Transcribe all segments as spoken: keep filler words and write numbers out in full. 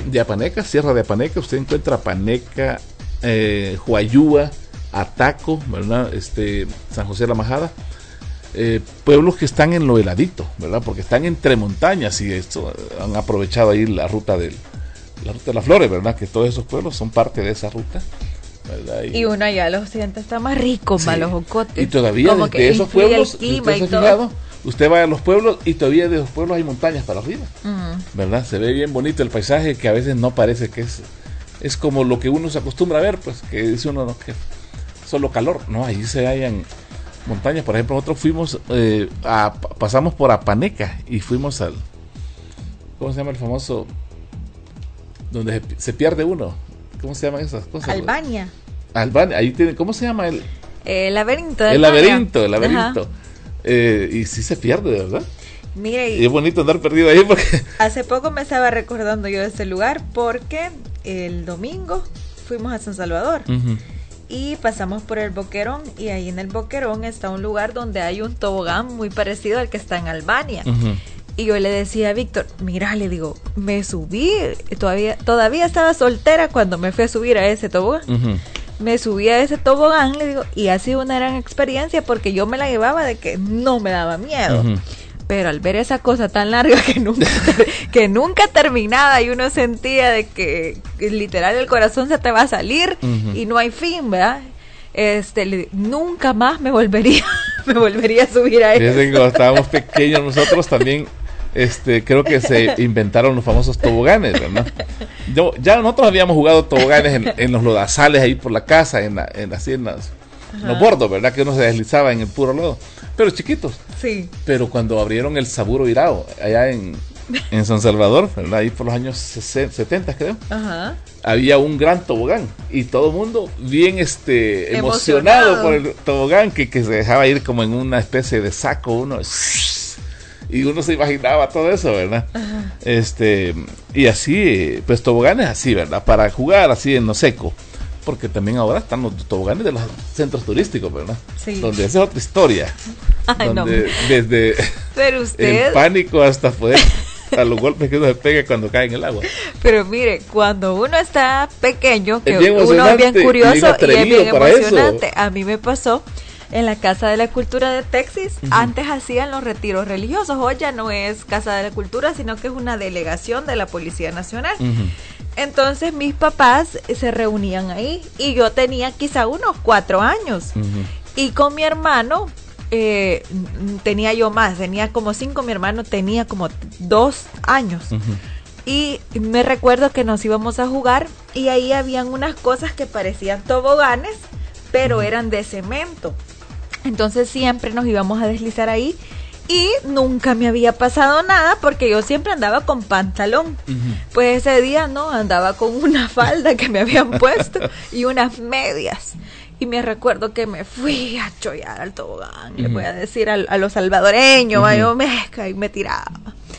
de Apaneca, Sierra de Apaneca, usted encuentra Apaneca, eh, Huayúa, Ataco, ¿verdad? Este, San José de la Majada, eh, pueblos que están en lo heladito, ¿verdad? Porque están entre montañas y esto, han aprovechado ahí la ruta del, la ruta de las flores, ¿verdad? Que todos esos pueblos son parte de esa ruta, ¿verdad? Y, y uno allá lo siente, está más rico, sí, más los jocotes. Y todavía como de esos pueblos, el clima usted y se ha fijado, usted va a los pueblos y todavía de los pueblos hay montañas para arriba, uh-huh. ¿verdad? Se ve bien bonito el paisaje, que a veces no parece que es, es como lo que uno se acostumbra a ver, pues que dice uno no, que solo calor, no, ahí se hallan montañas. Por ejemplo, nosotros fuimos, eh, a, pasamos por Apaneca y fuimos al, ¿cómo se llama el famoso? Donde se, se pierde uno, ¿cómo se llaman esas cosas? Albania. Albania, ahí tiene, ¿cómo se llama el? El laberinto de El Albania. laberinto, el laberinto. Eh, y sí se pierde, ¿verdad? Mire, y es bonito andar perdido ahí porque... Hace poco me estaba recordando yo de ese lugar porque el domingo fuimos a San Salvador uh-huh. y pasamos por el Boquerón, y ahí en el Boquerón está un lugar donde hay un tobogán muy parecido al que está en Albania. Uh-huh. Y yo le decía a Víctor, mira, le digo, me subí, todavía todavía estaba soltera cuando me fui a subir a ese tobogán. Uh-huh. Me subí a ese tobogán, le digo, y ha sido una gran experiencia porque yo me la llevaba de que no me daba miedo. Uh-huh. Pero al ver esa cosa tan larga que nunca, que nunca terminaba, y uno sentía de que, que literal el corazón se te va a salir uh-huh. y no hay fin, ¿verdad? Este, le, nunca más me volvería, me volvería a subir a eso. Cuando estábamos pequeños nosotros también, este, creo que se inventaron los famosos toboganes, ¿verdad? Yo, ya nosotros habíamos jugado toboganes en, en los lodazales ahí por la casa, en, la, en las en los bordos, ¿verdad? Que uno se deslizaba en el puro lodo, pero chiquitos. Sí. Pero cuando abrieron el Saburo Irao, allá en, en San Salvador, ¿verdad? Ahí por los años setenta, creo. Ajá. Había un gran tobogán y todo el mundo bien este emocionado, emocionado por el tobogán, que, que se dejaba ir como en una especie de saco, uno... Y uno se imaginaba todo eso, ¿verdad? Ajá. Este, y así, pues toboganes así, ¿verdad? Para jugar así en lo seco. Porque también ahora están los toboganes de los centros turísticos, ¿verdad? Sí. Donde esa es otra historia. Ay, donde no. Desde Pero usted... el pánico hasta poder a los golpes que uno se pega cuando cae en el agua. Pero mire, cuando uno está pequeño, que es uno es bien curioso y, bien y es bien emocionante. Eso. A mí me pasó en la Casa de la Cultura de Texas. Uh-huh. Antes hacían los retiros religiosos. Hoy ya no es Casa de la Cultura, sino que es una delegación de la Policía Nacional. Uh-huh. Entonces mis papás se reunían ahí y yo tenía quizá unos cuatro años. Uh-huh. Y con mi hermano, eh, tenía yo más, tenía como cinco, mi hermano tenía como dos años. Uh-huh. Y me recuerdo que nos íbamos a jugar y ahí habían unas cosas que parecían toboganes, pero uh-huh. eran de cemento. Entonces siempre nos íbamos a deslizar ahí y nunca me había pasado nada porque yo siempre andaba con pantalón. Uh-huh. Pues ese día no, andaba con una falda que me habían puesto y unas medias. Y me recuerdo que me fui a chollar al tobogán, uh-huh. le voy a decir a, a los salvadoreños, uh-huh. yo mezca y me tiraba.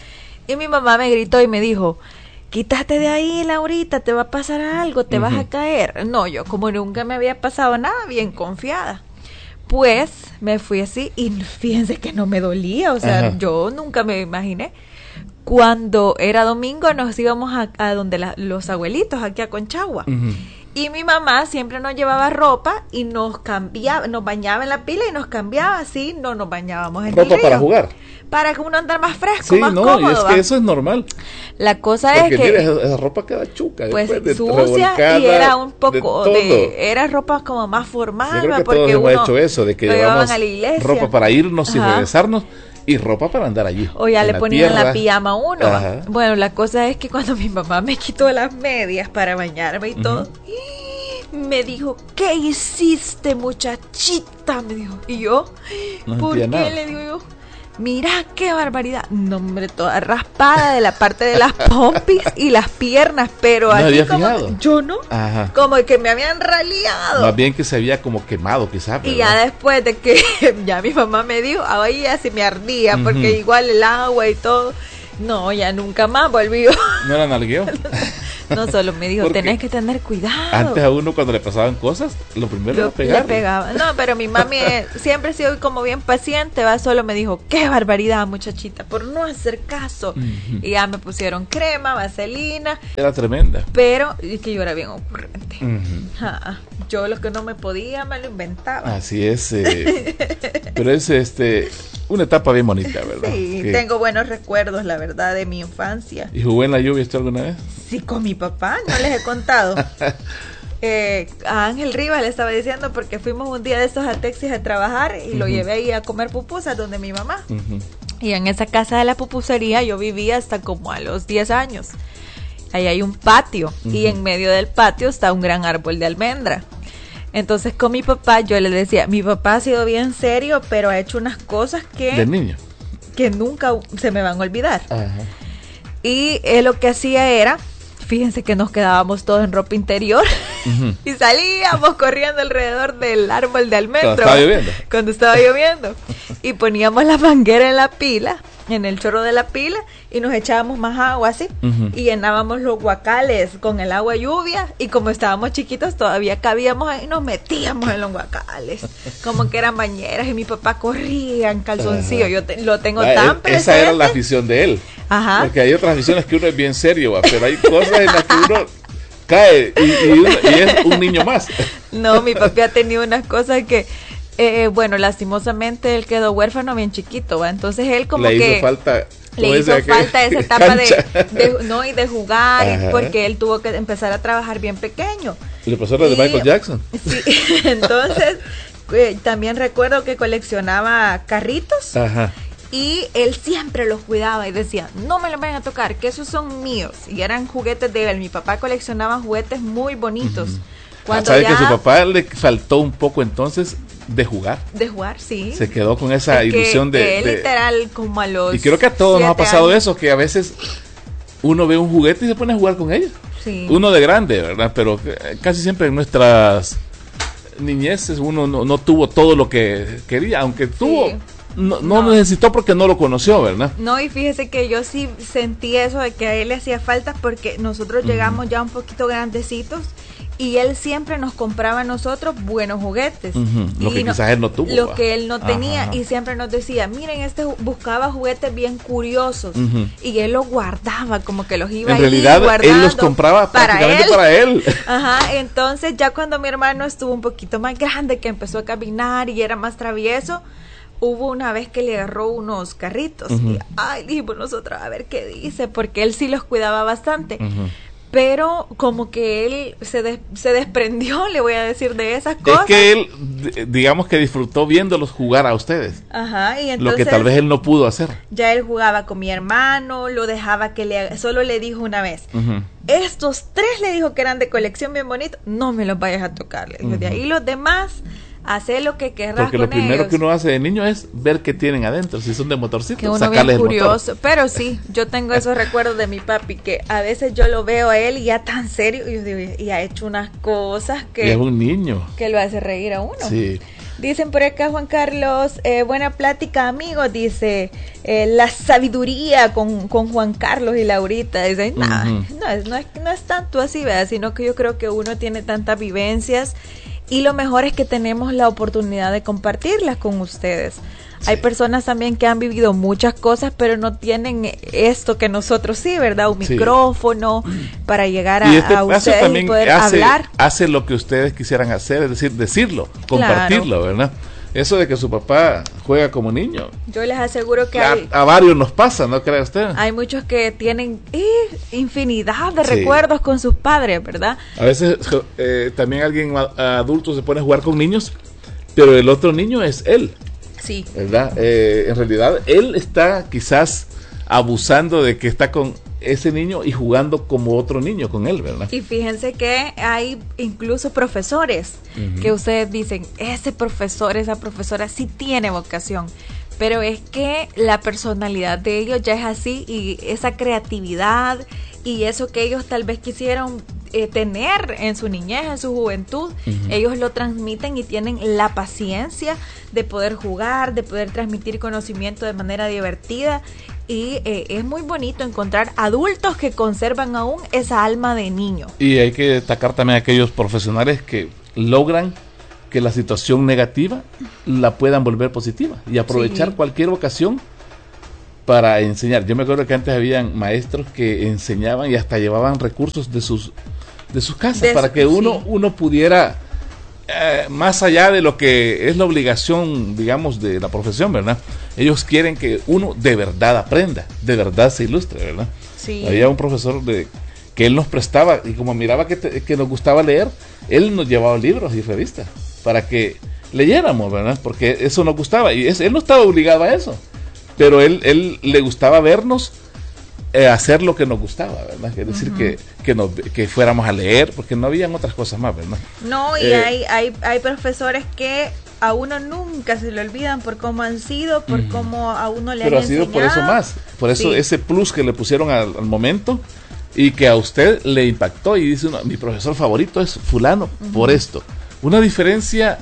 Y mi mamá me gritó y me dijo, quítate de ahí, Laurita, te va a pasar algo, te uh-huh. vas a caer. No, yo como nunca me había pasado nada, bien confiada. Pues me fui así y fíjense que no me dolía, o sea, ajá. yo nunca me imaginé. Cuando era domingo nos íbamos a, a donde la, los abuelitos, aquí a Conchagua. Uh-huh. Y mi mamá siempre nos llevaba ropa y nos cambiaba, nos bañaba en la pila y nos cambiaba así, no nos bañábamos en el río. ¿Ropa para jugar? Para que uno andara más fresco, sí, más no, cómodo. Y es ¿va? que eso es normal. La cosa porque es que... Mira, esa, esa ropa queda chuca. Pues después de sucia y era un poco de... de era ropa como más formal. Yo creo que porque todos uno hemos hecho eso, de que llevamos a la iglesia. Ropa para irnos y Ajá. regresarnos. Y ropa para andar allí. O ya le ponían la pijama a uno. Ajá. Bueno, la cosa es que cuando mi mamá me quitó las medias para bañarme y uh-huh. todo... me dijo, ¿qué hiciste, muchachita? Me dijo. Y yo, no ¿por qué? Nada. Le digo yo, mira qué barbaridad. No, hombre, toda raspada de la parte de las pompis y las piernas, pero ¿No así había como fijado? Yo no, Ajá. como que me habían raleado. Más bien que se había como quemado, quizás. Y ya después de que ya mi mamá me dijo, ahí ya se me ardía, uh-huh. porque igual el agua y todo. No, ya nunca más volví. ¿No la nalgueó? No, solo me dijo, tenés que tener cuidado. Antes a uno cuando le pasaban cosas, lo primero era pegarle. Le pegaba. No, pero mi mami siempre ha sido como bien paciente, va, solo me dijo, qué barbaridad, muchachita, por no hacer caso. Uh-huh. Y ya me pusieron crema, vaselina. Era tremenda. Pero es que yo era bien ocurrente. Uh-huh. Ja, yo lo que no me podía me lo inventaba. Así es. Eh, pero es este una etapa bien bonita, ¿verdad? Sí, que... tengo buenos recuerdos, la verdad, de mi infancia. ¿Y jugó en la lluvia esto alguna vez? Sí, con mi papá, no les he contado. eh, a Ángel Rivas le estaba diciendo porque fuimos un día de estos a Texas a trabajar y uh-huh. lo llevé ahí a comer pupusas donde mi mamá. Uh-huh. Y en esa casa de la pupusería yo vivía hasta como a los diez años. Ahí hay un patio uh-huh. y en medio del patio está un gran árbol de almendra. Entonces con mi papá yo le decía, mi papá ha sido bien serio, pero ha hecho unas cosas que... De niño. Que nunca se me van a olvidar. Ajá. Y él lo que hacía era, fíjense que nos quedábamos todos en ropa interior uh-huh. y salíamos corriendo alrededor del árbol de almendro. Cuando estaba lloviendo. Cuando estaba lloviendo. Y poníamos la manguera en la pila, en el chorro de la pila, y nos echábamos más agua así, uh-huh. y llenábamos los guacales con el agua lluvia, y como estábamos chiquitos todavía cabíamos ahí, nos metíamos en los guacales, como que eran bañeras, y mi papá corría en calzoncillo. Uh-huh. Yo te, lo tengo ah, tan presente. Esa era la afición de él. Ajá. Porque hay otras aficiones que uno es bien serio, ¿va? Pero hay cosas en las que uno cae y, y, uno, y es un niño más. No, mi papá ha tenido unas cosas que Eh, bueno, lastimosamente él quedó huérfano bien chiquito, ¿va? Entonces él como le que hizo falta, le hizo falta esa etapa de, de no y de jugar, y porque él tuvo que empezar a trabajar bien pequeño. Y le pasó lo de Michael Jackson. Sí, entonces eh, también recuerdo que coleccionaba carritos. Ajá. Y él siempre los cuidaba y decía, no me los vayan a tocar, que esos son míos. Y eran juguetes de él. Mi papá coleccionaba juguetes muy bonitos. Uh-huh. Cuando ¿Sabe ya... que a su papá le faltó un poco entonces de jugar? De jugar, sí. Se quedó con esa es ilusión que, de, que de... literal como a los... Y creo que a todos nos ha pasado años. eso, que a veces uno ve un juguete y se pone a jugar con ellos. Sí. Uno de grande, ¿verdad? Pero casi siempre en nuestras niñeces uno no, no tuvo todo lo que quería, aunque tuvo... Sí. No, no, no necesitó porque no lo conoció, ¿verdad? No, y fíjese que yo sí sentí eso de que a él le hacía falta porque nosotros uh-huh. llegamos ya un poquito grandecitos y él siempre nos compraba a nosotros buenos juguetes. Uh-huh. Lo que no, quizás él no tuvo. Lo que él no tenía. Ajá. Y siempre nos decía, miren, este buscaba juguetes bien curiosos. Uh-huh. Y él los guardaba, como que los iba en realidad, guardando. Él los compraba para prácticamente él. para él. Ajá, entonces ya cuando mi hermano estuvo un poquito más grande, que empezó a caminar y era más travieso, hubo una vez que le agarró unos carritos. Uh-huh. Y, ay, dijimos nosotros, a ver qué dice, porque él sí los cuidaba bastante. Uh-huh. Pero como que él se, des, se desprendió, le voy a decir, de esas cosas. Es que él, digamos que disfrutó viéndolos jugar a ustedes. Ajá, y entonces... Lo que tal vez él no pudo hacer. Ya él jugaba con mi hermano, lo dejaba que le... Solo le dijo una vez, uh-huh. estos tres le dijo que eran de colección bien bonito, no me los vayas a tocar. Le dijo, uh-huh. de ahí los demás... Hacer lo que querrás. Porque lo primero ellos. que uno hace de niño es ver qué tienen adentro, si son de motorcito, que uno sacarles bien curioso, el motor. Pero sí, yo tengo esos recuerdos de mi papi, que a veces yo lo veo a él y ya tan serio, y, yo digo, y ha hecho unas cosas que... Y es un niño. Que lo hace reír a uno. Sí. Dicen por acá, Juan Carlos, eh, buena plática, amigos, dice, eh, la sabiduría con, con Juan Carlos y Laurita. Dice, uh-huh. nah, no, es, no, es, no es tanto así, ¿verdad? Sino que yo creo que uno tiene tantas vivencias y lo mejor es que tenemos la oportunidad de compartirlas con ustedes. Sí. Hay personas también que han vivido muchas cosas, pero no tienen esto que nosotros sí, ¿verdad? Un sí. micrófono para llegar a, y este a ustedes y poder hace, hablar. Hace lo que ustedes quisieran hacer, es decir, decirlo, compartirlo, claro. ¿verdad? Eso de que su papá juega como niño. Yo les aseguro que a, hay, a varios nos pasa, ¿no cree usted? Hay muchos que tienen eh, infinidad de sí. recuerdos con sus padres, ¿verdad? A veces eh, también alguien adulto se pone a jugar con niños, pero el otro niño es él. Sí. ¿Verdad? Eh, en realidad, él está quizás abusando de que está con ese niño y jugando como otro niño con él, ¿verdad? Y fíjense que hay incluso profesores uh-huh. que ustedes dicen, ese profesor, esa profesora sí tiene vocación, pero es que la personalidad de ellos ya es así, y esa creatividad y eso que ellos tal vez quisieron eh, tener en su niñez, en su juventud, uh-huh. ellos lo transmiten y tienen la paciencia de poder jugar, de poder transmitir conocimiento de manera divertida. y eh, es muy bonito encontrar adultos que conservan aún esa alma de niño. Y hay que destacar también a aquellos profesionales que logran que la situación negativa la puedan volver positiva y aprovechar sí. cualquier ocasión para enseñar. Yo me acuerdo que antes habían maestros que enseñaban y hasta llevaban recursos de sus de sus casas de para su, que uno sí. uno pudiera eh, más allá de lo que es la obligación, digamos, de la profesión, ¿verdad? Ellos quieren que uno de verdad aprenda, de verdad se ilustre, ¿verdad? Sí. Había un profesor de que él nos prestaba y como miraba que, te, que nos gustaba leer, él nos llevaba libros y revistas para que leyéramos, ¿verdad? Porque eso nos gustaba y es, él no estaba obligado a eso, pero él, él le gustaba vernos eh, hacer lo que nos gustaba, ¿verdad? Es decir, uh-huh. que, que, nos, que fuéramos a leer, porque no habían otras cosas más, ¿verdad? No, y eh, hay, hay, hay profesores que a uno nunca se le olvidan por cómo han sido, por uh-huh. cómo a uno le pero han enseñado. Pero ha sido por eso más, por eso sí. ese plus que le pusieron al, al momento y que a usted le impactó y dice uno, mi profesor favorito es fulano uh-huh. por esto. Una diferencia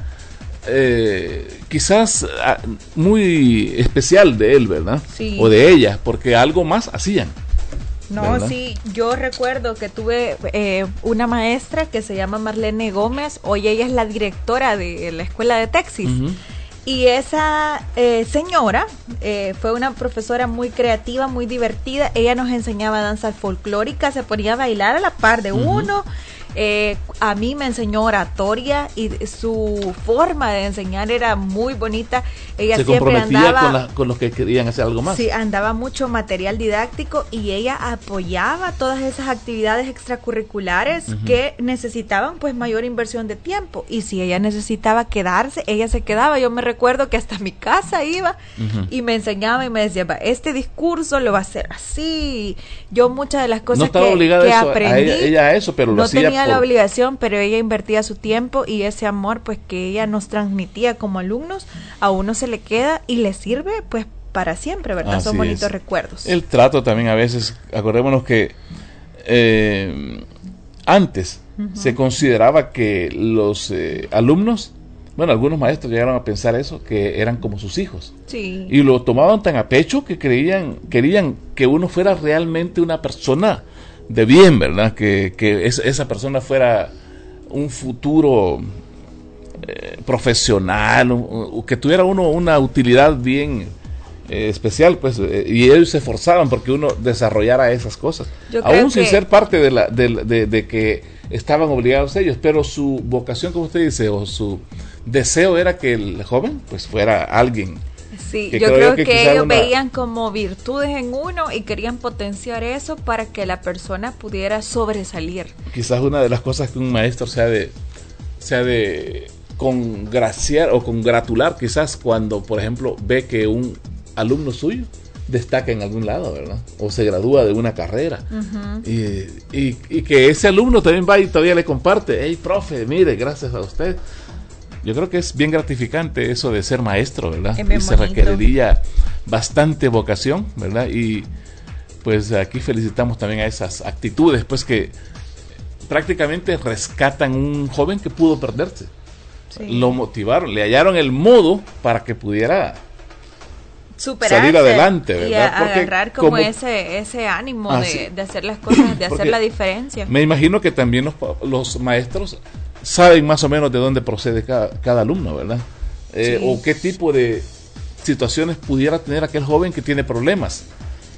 eh, quizás a, muy especial de él, ¿verdad? Sí. O de ella, porque algo más hacían. No, ¿verdad? Sí, yo recuerdo que tuve eh, una maestra que se llama Marlene Gómez, hoy ella es la directora de la escuela de Texas. Uh-huh. Y esa eh, señora eh, fue una profesora muy creativa, muy divertida. Ella nos enseñaba danza folclórica, se ponía a bailar a la par de uh-huh. uno. Eh, a mí me enseñó oratoria y su forma de enseñar era muy bonita. Ella se siempre comprometía andaba con, la, con los que querían hacer algo más. Sí, andaba mucho material didáctico y ella apoyaba todas esas actividades extracurriculares uh-huh. que necesitaban pues mayor inversión de tiempo, y si ella necesitaba quedarse, ella se quedaba. Yo me recuerdo que hasta mi casa iba uh-huh. y me enseñaba y me decía, este discurso lo va a hacer así. Yo muchas de las cosas no estaba que, obligada que eso, aprendí a ella, ella a eso, pero lo no hacía tenía por... la obligación, pero ella invertía su tiempo y ese amor pues que ella nos transmitía como alumnos, a uno se le queda y le sirve pues para siempre, ¿verdad? Así son bonitos es. Recuerdos. El trato también a veces, acordémonos que eh, antes uh-huh. se consideraba que los eh, alumnos, bueno, algunos maestros llegaron a pensar eso, que eran como sus hijos. Sí. Y lo tomaban tan a pecho que creían, querían que uno fuera realmente una persona de bien, ¿verdad? Que, que es, esa persona fuera un futuro eh, profesional, o, o que tuviera uno una utilidad bien eh, especial, pues, eh, y ellos se esforzaban porque uno desarrollara esas cosas, aún sin que... ser parte de, la, de, de, de que estaban obligados ellos, pero su vocación, como usted dice, o su deseo era que el joven pues fuera alguien. Sí, yo creo, creo que, que ellos una... veían como virtudes en uno y querían potenciar eso para que la persona pudiera sobresalir. Quizás una de las cosas que un maestro se ha de, se ha de congraciar o congratular, quizás cuando, por ejemplo, ve que un alumno suyo destaca en algún lado, ¿verdad? O se gradúa de una carrera. Uh-huh. y, y, y que ese alumno también va y todavía le comparte, hey, profe, mire, gracias a usted. Yo creo que es bien gratificante eso de ser maestro, ¿verdad? Y se requeriría bastante vocación, ¿verdad? Y pues aquí felicitamos también a esas actitudes, pues que prácticamente rescatan un joven que pudo perderse. Sí. Lo motivaron, le hallaron el modo para que pudiera superarse, salir adelante, ¿verdad? Y a, porque agarrar como, como ese ese ánimo ah, de, sí. de hacer las cosas, de hacer la diferencia. Me imagino que también los, los maestros saben más o menos de dónde procede cada, cada alumno, ¿verdad? Eh, sí. O qué tipo de situaciones pudiera tener aquel joven que tiene problemas,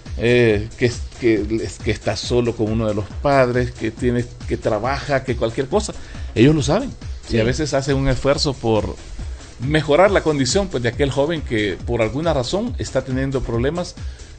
eh, que, que, que está solo con uno de los padres, que tiene, que trabaja, que cualquier cosa. Ellos lo saben. Sí. Y a veces hacen un esfuerzo por mejorar la condición pues de aquel joven que por alguna razón está teniendo problemas,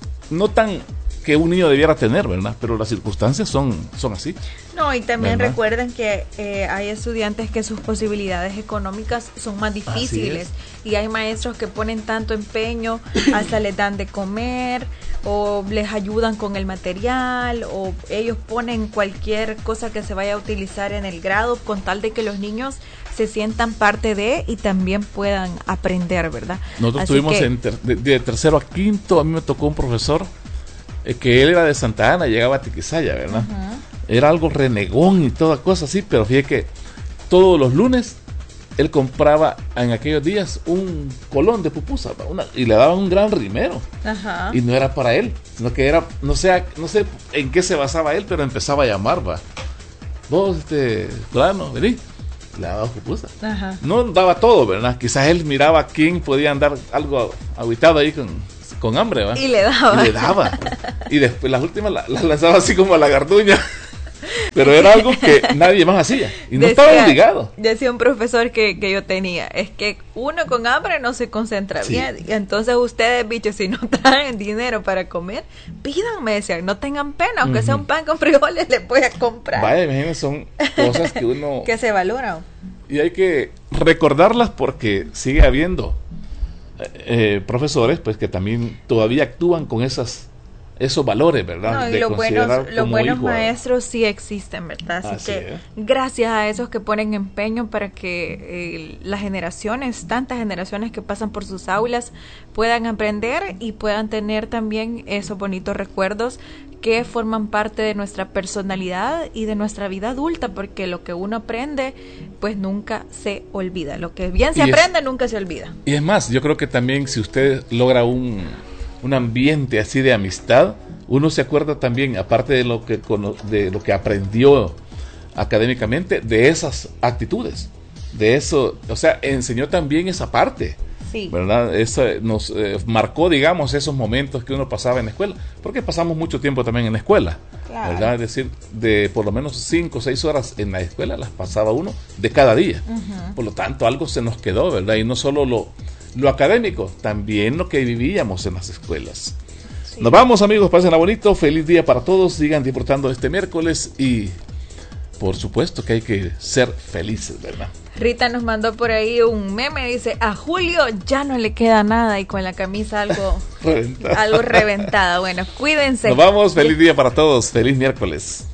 no tan que un niño debiera tener, ¿verdad? Pero las circunstancias son, son así. No, y también ¿verdad? Recuerden que eh, hay estudiantes que sus posibilidades económicas son más difíciles y hay maestros que ponen tanto empeño, hasta les dan de comer o les ayudan con el material o ellos ponen cualquier cosa que se vaya a utilizar en el grado con tal de que los niños se sientan parte de y también puedan aprender, ¿verdad? Nosotros Así tuvimos que, en ter, de, de tercero a quinto, a mí me tocó un profesor eh, que él era de Santa Ana, llegaba a Tiquisaya, ¿verdad? Uh-huh. Era algo renegón y toda cosa así, pero fíjate que todos los lunes él compraba en aquellos días un colón de pupusa una, y le daban un gran rimero. Ajá. Y no era para él, sino que era, no sé, no sé en qué se basaba él, pero empezaba a llamar, va. Vos, este, plano, vení. Le daba pupusa. Ajá. No daba todo, ¿verdad? Quizás él miraba a quién podía andar algo aguitado ahí con, con hambre, ¿va? Y le daba. Y le daba. Y después las últimas las la lanzaba así como a la garduña. Pero era algo que nadie más hacía y no decía, estaba obligado. Decía un profesor que, que yo tenía, es que uno con hambre no se concentra sí. bien. Y entonces ustedes, bichos, si no traen dinero para comer, pídanme, decían, no tengan pena, aunque uh-huh. sea un pan con frijoles, les voy a comprar. Vaya, imagínense, son cosas que uno... que se valoran. Y hay que recordarlas porque sigue habiendo eh, profesores pues que también todavía actúan con esas esos valores, ¿verdad? No, y de los buenos, los buenos maestros sí existen, ¿verdad? Así, Así que es. Gracias a esos que ponen empeño para que eh, las generaciones, tantas generaciones que pasan por sus aulas, puedan aprender y puedan tener también esos bonitos recuerdos que forman parte de nuestra personalidad y de nuestra vida adulta, porque lo que uno aprende, pues nunca se olvida. Lo que bien se y aprende, es, nunca se olvida. Y es más, yo creo que también si usted logra un... un ambiente así de amistad, uno se acuerda también, aparte de lo que de lo que aprendió académicamente, de esas actitudes, de eso, o sea, enseñó también esa parte, sí. ¿verdad? Eso nos eh, marcó, digamos, esos momentos que uno pasaba en la escuela, porque pasamos mucho tiempo también en la escuela, claro. ¿verdad? Es decir, de por lo menos cinco o seis horas en la escuela las pasaba uno de cada día, uh-huh. por lo tanto algo se nos quedó, ¿verdad? Y no solo lo Lo académico, también lo que vivíamos en las escuelas. Sí. Nos vamos, amigos, pásenla bonito, feliz día para todos, sigan disfrutando este miércoles y por supuesto que hay que ser felices, ¿verdad? Rita nos mandó por ahí un meme, dice, a Julio ya no le queda nada y con la camisa algo reventada. algo reventada. Bueno, cuídense. Nos vamos, feliz día para todos, feliz miércoles.